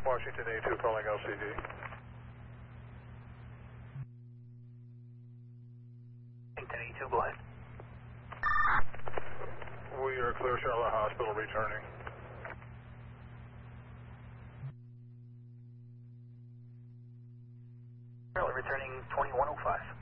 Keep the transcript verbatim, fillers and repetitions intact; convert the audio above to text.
Washington A two calling L C D. Washington A two, go ahead. We are clear Charlotte Hospital returning. Charlotte returning twenty-one oh five.